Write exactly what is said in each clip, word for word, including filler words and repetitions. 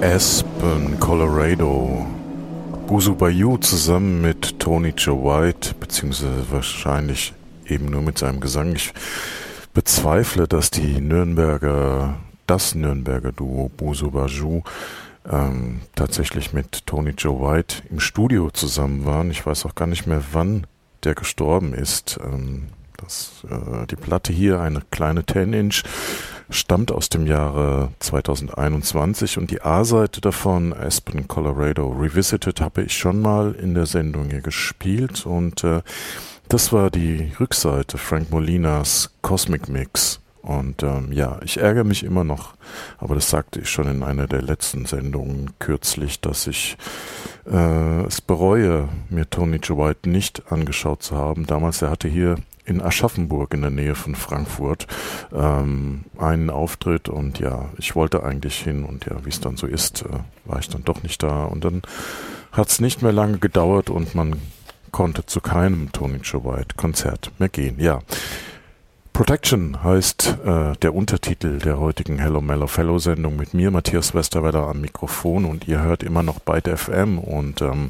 Aspen, Colorado. Busu Bayou zusammen mit Tony Joe White, beziehungsweise wahrscheinlich eben nur mit seinem Gesang. Ich bezweifle, dass die Nürnberger, das Nürnberger Duo Busu Bayou ähm, tatsächlich mit Tony Joe White im Studio zusammen waren. Ich weiß auch gar nicht mehr, wann der gestorben ist. Ähm, das, äh, die Platte hier, eine kleine zehn Inch, stammt aus dem Jahre zweitausendeinundzwanzig und die A-Seite davon, Aspen, Colorado Revisited, habe ich schon mal in der Sendung hier gespielt und äh, das war die Rückseite, Frank Molinas Cosmic Mix. Und ähm, ja, ich ärgere mich immer noch, aber das sagte ich schon in einer der letzten Sendungen kürzlich, dass ich äh, es bereue, mir Tony Joe White nicht angeschaut zu haben. Damals, er hatte hier in Aschaffenburg in der Nähe von Frankfurt ähm, einen Auftritt und ja, ich wollte eigentlich hin und ja, wie es dann so ist, äh, war ich dann doch nicht da und dann hat es nicht mehr lange gedauert und man konnte zu keinem Tony Joe White Konzert mehr gehen. Ja, Protection heißt äh, der Untertitel der heutigen Hello Mellow Fellow Sendung mit mir, Matthias Westerwelle am Mikrofon und ihr hört immer noch Byte F M und ähm,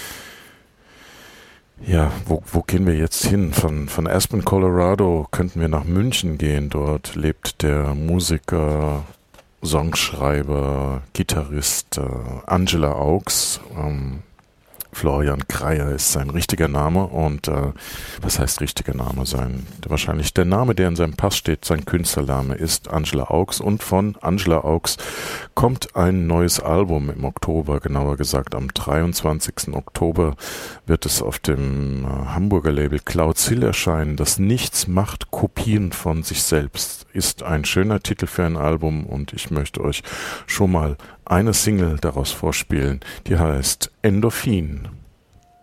ja, wo, wo gehen wir jetzt hin? Von, von Aspen, Colorado könnten wir nach München gehen. Dort lebt der Musiker, Songschreiber, Gitarrist äh, Angela Augs. Ähm, Florian Kreier ist sein richtiger Name und äh, was heißt richtiger Name? Sein, wahrscheinlich der Name, der in seinem Pass steht, sein Künstlername ist Angela Augs und von Angela Augs kommt ein neues Album im Oktober, genauer gesagt am dreiundzwanzigsten Oktober wird es auf dem äh, Hamburger Label Cloud Hill erscheinen. Das Nichts macht Kopien von sich selbst ist ein schöner Titel für ein Album und ich möchte euch schon mal eine Single daraus vorspielen, die heißt Endorphin.